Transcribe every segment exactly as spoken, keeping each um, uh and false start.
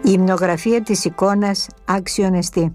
Η υμνογραφία της εικόνας Άξιον εστί.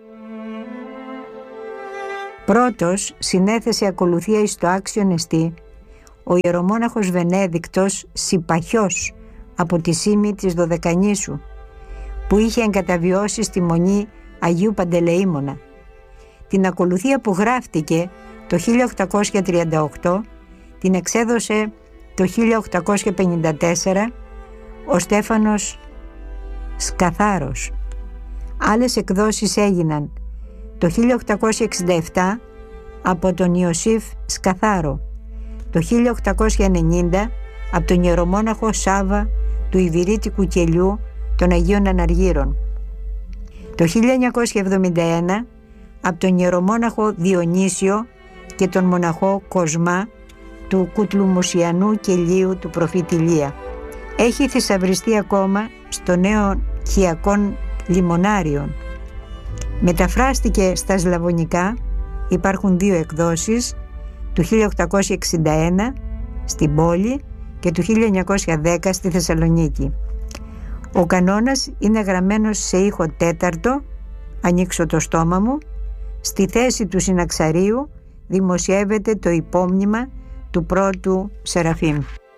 Πρώτος συνέθεσε ακολουθία εις το Άξιον εστί ο ιερομόναχος Βενέδικτος Συπαχιός από τη Σήμη της Δωδεκανήσου, που είχε εγκαταβιώσει στη Μονή Αγίου Παντελεήμονα. Την ακολουθία που γράφτηκε το χίλια οκτακόσια τριάντα οκτώ την εξέδωσε το χίλια οκτακόσια πενήντα τέσσερα ο Στέφανος Σκαθάρος. Άλλες εκδόσεις έγιναν το χίλια οκτακόσια εξήντα επτά από τον Ιωσήφ Σκαθάρο, το χίλια οκτακόσια ενενήντα από τον ιερομόναχο Σάβα του Ιβηρίτικου Κελιού των Αγίων Αναργύρων, το χίλια εννιακόσια εβδομήντα ένα από τον ιερομόναχο Διονύσιο και τον μοναχό Κοσμά του Κουτλουμουσιανού Κελίου του προφήτη Ηλία. Έχει θησαυριστεί ακόμα στο νέο Χιακών Λιμονάριων. Μεταφράστηκε στα σλαβωνικά, υπάρχουν δύο εκδόσεις, του χίλια οκτακόσια εξήντα ένα στην πόλη και του χίλια εννιακόσια δέκα στη Θεσσαλονίκη. Ο κανόνας είναι γραμμένος σε ήχο τέταρτο, ανοίξω το στόμα μου. Στη θέση του συναξαρίου δημοσιεύεται το υπόμνημα του πρώτου Σεραφείμ.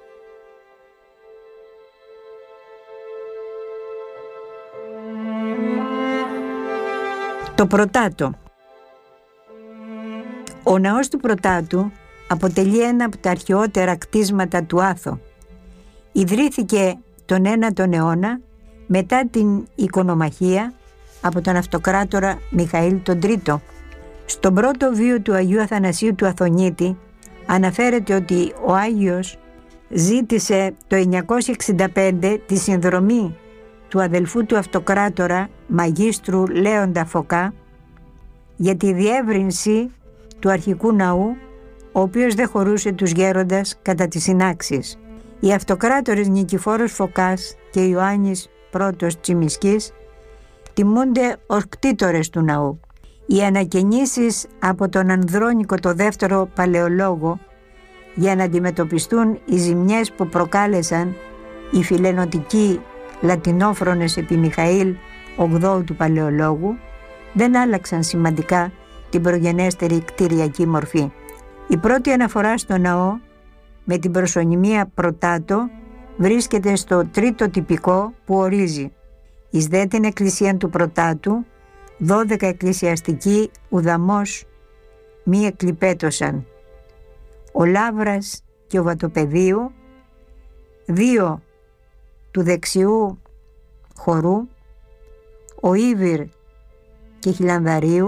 Το Πρωτάτο. Ο ναός του Πρωτάτου αποτελεί ένα από τα αρχαιότερα κτίσματα του Άθο. Ιδρύθηκε τον ένατο αιώνα μετά την οικονομαχία από τον αυτοκράτορα Μιχαήλ τον Τρίτο. Στον πρώτο βίο του Αγίου Αθανασίου του Αθωνίτη αναφέρεται ότι ο Άγιος ζήτησε το εννιακόσια εξήντα πέντε τη συνδρομή του αδελφού του αυτοκράτορα Μαγίστρου Λέοντα Φωκά για τη διεύρυνση του αρχικού ναού, ο οποίος δεν χωρούσε τους γέροντας κατά τις συνάξεις. Οι αυτοκράτορες Νικηφόρος Φωκάς και Ιωάννης πρώτος Τσιμισκής τιμούνται ως κτήτορες του ναού. Οι ανακαινήσεις από τον Ανδρώνικο το δεύτερο παλαιολόγο για να αντιμετωπιστούν οι ζημιές που προκάλεσαν οι φιλενωτικοί λατινόφρονες επί Μιχαήλ ογδόου του παλαιολόγου δεν άλλαξαν σημαντικά την προγενέστερη κτηριακή μορφή. Η πρώτη αναφορά στο ναό με την προσωνυμία Πρωτάτο βρίσκεται στο τρίτο τυπικό που ορίζει «Εις δε την εκκλησία του Πρωτάτου δώδεκα εκκλησιαστικοί ουδαμός μη εκλιπέτωσαν, ο Λάβρας και ο Βατοπεδίου, δύο του δεξιού χορού, ο Ήβυρ και Χιλανδαρίου,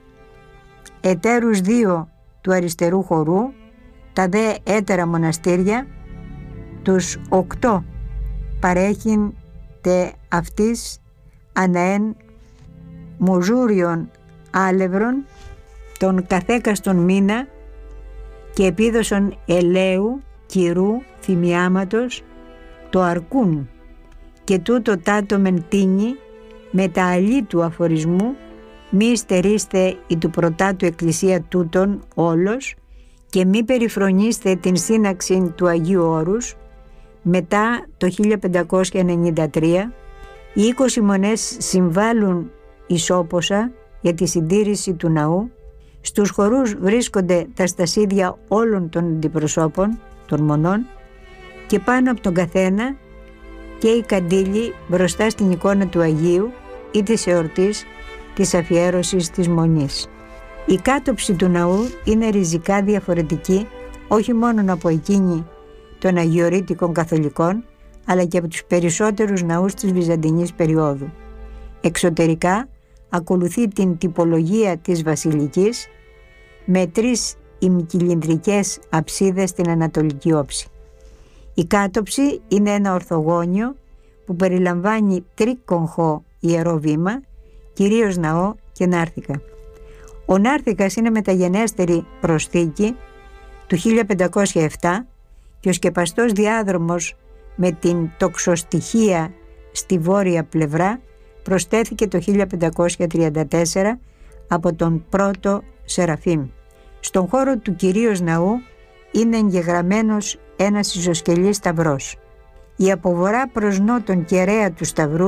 εταίρους δύο του αριστερού χορού, τα δε έτερα μοναστήρια, τους οκτώ παρέχειν τε αυτής αναέν μουζούριον άλευρον τον καθέκαστον μήνα και επίδοσον ελαίου, κυρού, θυμιάματος, το αρκούν και τούτο τάτο μεν τίνι με τα αλή του αφορισμού μη στερείστε η του Πρωτάτου εκκλησία τούτον όλος και μη περιφρονείστε την σύναξη του Αγίου Όρους. Μετά το χίλια πεντακόσια ενενήντα τρία οι είκοσι μονές συμβάλλουν ισόποσα για τη συντήρηση του ναού. Στους χορούς βρίσκονται τα στασίδια όλων των αντιπροσώπων των μονών και πάνω από τον καθένα και οι καντήλοι μπροστά στην εικόνα του Αγίου ή της εορτής της αφιέρωσης της Μονής. Η κάτοψη του ναού είναι ριζικά διαφορετική όχι μόνο από εκείνη των Αγιορείτικων Καθολικών αλλά και από τους περισσότερους ναούς της Βυζαντινής περίοδου. Εξωτερικά ακολουθεί την τυπολογία της βασιλικής με τρεις ημικυλινδρικές αψίδες στην ανατολική όψη. Η κάτοψη είναι ένα ορθογώνιο που περιλαμβάνει τρίκογχο ιερό βήμα, κυρίως ναό και νάρθηκα. Ο νάρθηκας είναι μεταγενέστερη προσθήκη του χίλια πεντακόσια επτά και ο σκεπαστός διάδρομος με την τοξοστοιχεία στη βόρεια πλευρά προσθέθηκε το χίλια πεντακόσια τριάντα τέσσερα από τον πρώτο Σεραφείμ. Στον χώρο του κυρίως ναού είναι εγγεγραμμένος ένας ισοσκελής σταυρός. Η αποβορά προς νότον κεραία του σταυρού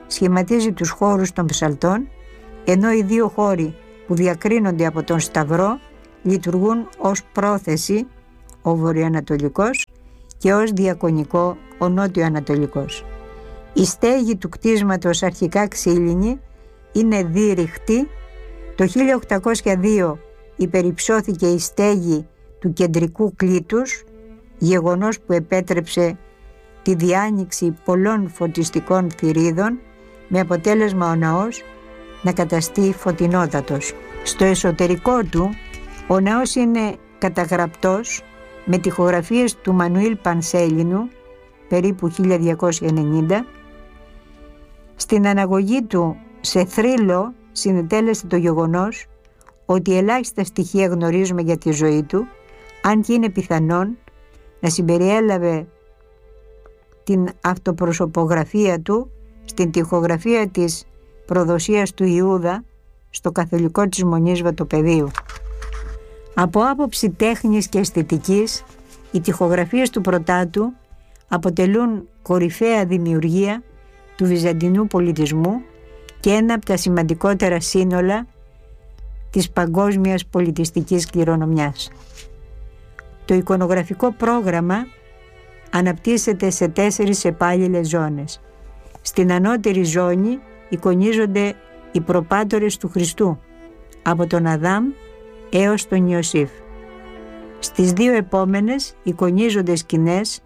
σχηματίζει τους χώρους των ψαλτών, ενώ οι δύο χώροι που διακρίνονται από τον σταυρό λειτουργούν ως πρόθεση, ο βορειοανατολικός, και ως διακονικό, ο νότιο-ανατολικός. Η στέγη του κτίσματος, αρχικά ξύλινη, είναι δίρυχτη. Το χίλια οκτακόσια δύο υπερυψώθηκε η στέγη του κεντρικού κλίτους, γεγονός που επέτρεψε τη διάνοιξη πολλών φωτιστικών θηρίδων, με αποτέλεσμα ο ναός να καταστεί φωτεινότατος. Στο εσωτερικό του, ο ναός είναι καταγραπτός με τοιχογραφίες του Μανουήλ Πανσέλινου, περίπου χίλια διακόσια ενενήντα. Στην αναγωγή του σε θρύλο συνετέλεσε το γεγονός ότι ελάχιστα στοιχεία γνωρίζουμε για τη ζωή του, αν και είναι πιθανόν να συμπεριέλαβε την αυτοπροσωπογραφία του στην τοιχογραφία της προδοσίας του Ιούδα στο καθολικό της Μονής Βατοπεδίου. Από άποψη τέχνης και αισθητικής, οι τοιχογραφίες του Πρωτάτου αποτελούν κορυφαία δημιουργία του βυζαντινού πολιτισμού και ένα από τα σημαντικότερα σύνολα της παγκόσμιας πολιτιστικής κληρονομιάς. Το εικονογραφικό πρόγραμμα αναπτύσσεται σε τέσσερις επάλληλες ζώνες. Στην ανώτερη ζώνη εικονίζονται οι προπάτορες του Χριστού, από τον Αδάμ έως τον Ιωσήφ. Στις δύο επόμενες εικονίζονται σκηνές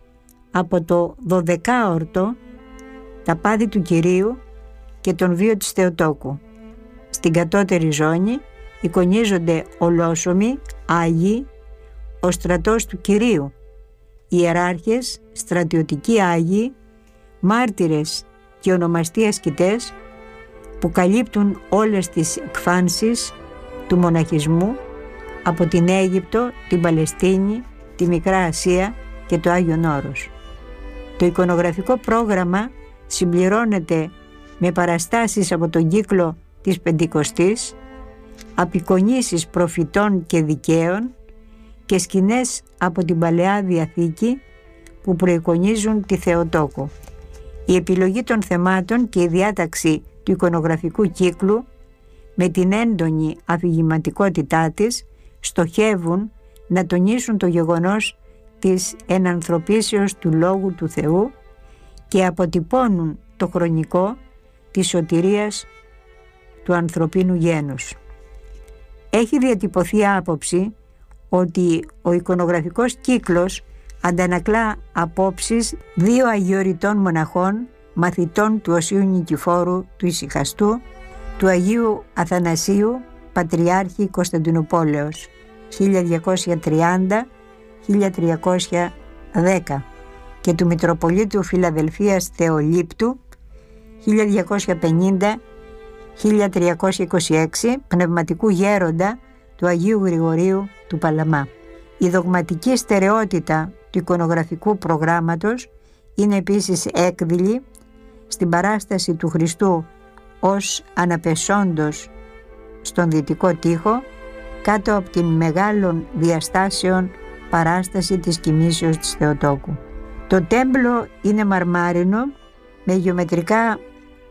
από το δωδεκάορτο, τα πάθη του Κυρίου και τον βίο της Θεοτόκου. Στην κατώτερη ζώνη εικονίζονται ολόσωμοι, άγιοι, ο στρατός του Κυρίου, ιεράρχες, στρατιωτικοί άγιοι, μάρτυρες και ονομαστοί ασκητές που καλύπτουν όλες τις εκφάνσεις του μοναχισμού από την Αίγυπτο, την Παλαιστίνη, τη Μικρά Ασία και το Άγιον Όρος. Το εικονογραφικό πρόγραμμα συμπληρώνεται με παραστάσεις από τον κύκλο της Πεντηκοστής, απεικονίσεις προφητών και δικαίων και σκηνές από την Παλαιά Διαθήκη που προεικονίζουν τη Θεοτόκο. Η επιλογή των θεμάτων και η διάταξη του εικονογραφικού κύκλου με την έντονη αφηγηματικότητά της στοχεύουν να τονίσουν το γεγονός της ενανθρωπίσεως του Λόγου του Θεού και αποτυπώνουν το χρονικό της σωτηρίας του ανθρωπίνου γένους. Έχει διατυπωθεί άποψη ότι ο εικονογραφικός κύκλος αντανακλά απόψεις δύο αγιοριτών μοναχών, μαθητών του Οσίου Νικηφόρου του Ησυχαστού, του Αγίου Αθανασίου, Πατριάρχη Κωνσταντινουπόλεως, χίλια διακόσια τριάντα με χίλια τριακόσια δέκα, και του Μητροπολίτου Φιλαδελφίας Θεολύπτου, χίλια διακόσια πενήντα με χίλια τριακόσια είκοσι έξι, πνευματικού γέροντα του Αγίου Γρηγορίου του Παλαμά. Η δογματική στερεότητα του εικονογραφικού προγράμματος είναι επίσης έκδηλη στην παράσταση του Χριστού ως αναπεσόντος στον δυτικό τοίχο, κάτω από την μεγάλων διαστάσεων παράσταση της κοιμήσεως της Θεοτόκου. Το τέμπλο είναι μαρμάρινο με γεωμετρικά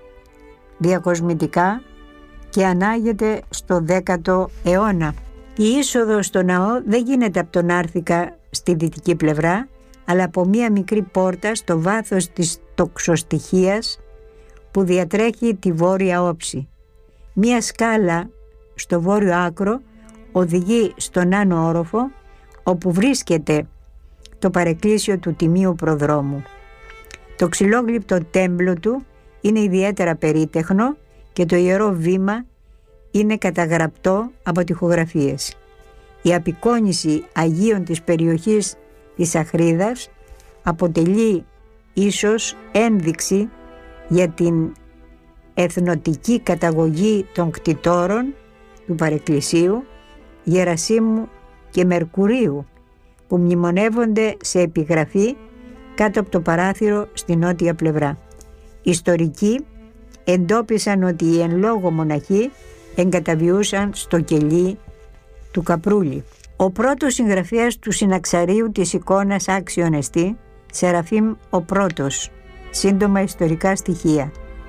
διακοσμητικά και ανάγεται στο δέκατο αιώνα. Η είσοδος στο ναό δεν γίνεται από τον Άρθικα στη δυτική πλευρά, αλλά από μία μικρή πόρτα στο βάθος της τοξοστοιχίας που διατρέχει τη βόρεια όψη. Μία σκάλα στο βόρειο άκρο οδηγεί στον άνω όροφο, όπου βρίσκεται το παρεκκλήσιο του Τιμίου Προδρόμου. Το ξυλόγλυπτο τέμπλο του είναι ιδιαίτερα περίτεχνο και το ιερό βήμα είναι καταγραπτό από τοιχογραφίες. Η απεικόνιση Αγίων της περιοχής της Αχρίδας αποτελεί ίσως ένδειξη για την εθνοτική καταγωγή των κτητόρων του παρεκκλησίου, Γερασίμου και Μερκουρίου, που μνημονεύονται σε επιγραφή κάτω από το παράθυρο στη νότια πλευρά. Ιστορικοί εντόπισαν ότι οι εν λόγω μοναχοί εγκαταβιούσαν στο κελί του Καπρούλη. Ο πρώτος συγγραφέας του συναξαρίου της εικόνας άξιον εστί, Σεραφείμ ο πρώτος. Σύντομα ιστορικά στοιχεία.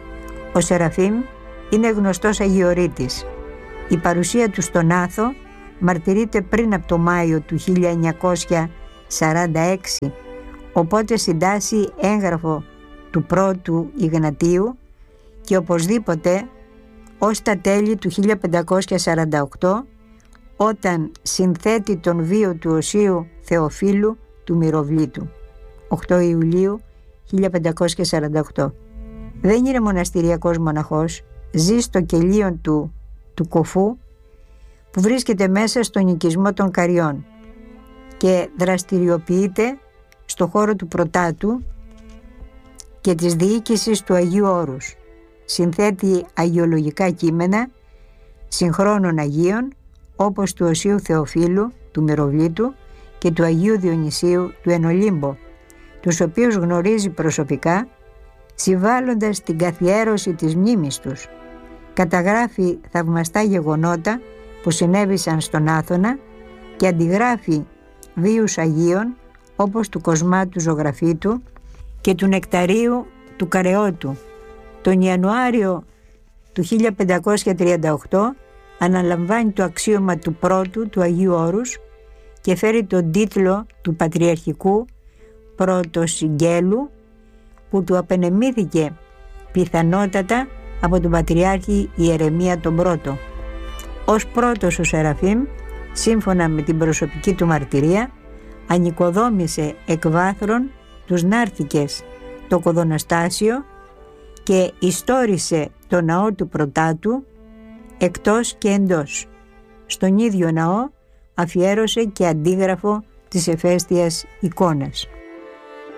Ο Σεραφείμ είναι γνωστός αγιορείτης. Η παρουσία του στον Άθο μαρτυρείται πριν από το Μάιο του χίλια εννιακόσια σαράντα έξι, οπότε συντάσσει έγγραφο του πρώτου Ιγνατίου και οπωσδήποτε ως τα τέλη του χίλια πεντακόσια σαράντα οκτώ, όταν συνθέτει τον βίο του Οσίου Θεοφύλου του Μυροβλήτου, οκτώ Ιουλίου χίλια πεντακόσια σαράντα οκτώ. Δεν είναι μοναστηριακός μοναχός, ζει στο κελίον του, του Κοφού, που βρίσκεται μέσα στον οικισμό των Καριών και δραστηριοποιείται στο χώρο του Πρωτάτου και της διοίκησης του Αγίου Όρους. Συνθέτει αγιολογικά κείμενα συγχρόνων Αγίων, όπως του Οσίου Θεοφύλου του Μυροβλήτου και του Αγίου Διονυσίου του Ενολύμπο, τους οποίους γνωρίζει προσωπικά, συμβάλλοντας την καθιέρωση της μνήμης τους. Καταγράφει θαυμαστά γεγονότα που συνέβησαν στον Άθωνα και αντιγράφει βίους Αγίων, όπως του Κοσμάτου Ζωγραφίτου και του Νεκταρίου του Καρεώτου. Τον Ιανουάριο του χίλια πεντακόσια τριάντα οκτώ αναλαμβάνει το αξίωμα του πρώτου του Αγίου Όρους και φέρει τον τίτλο του Πατριαρχικού Πρωτοσυγγέλου, που του απενεμήθηκε πιθανότατα από τον Πατριάρχη Ιερεμία τον Πρώτο. Ως πρώτος ο Σεραφείμ, σύμφωνα με την προσωπική του μαρτυρία, ανοικοδόμησε εκ βάθρων τους νάρθηκες το Κοδονοστάσιο και ιστόρισε το ναό του Πρωτάτου εκτός και εντός. Στον ίδιο ναό αφιέρωσε και αντίγραφο της εφαίστειας εικόνας.